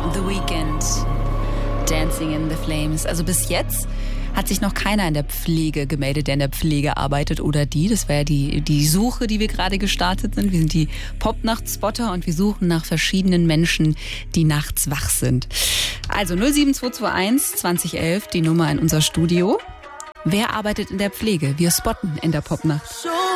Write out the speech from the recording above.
The Weeknd, Dancing in the Flames. Also bis jetzt hat sich noch keiner in der Pflege gemeldet, der in der Pflege arbeitet oder die. Das wäre ja die Suche, die wir gerade gestartet sind. Wir sind die Popnacht-Spotter und wir suchen nach verschiedenen Menschen, die nachts wach sind. Also 07221 2011, die Nummer in unser Studio. Wer arbeitet in der Pflege? Wir spotten in der Popnacht.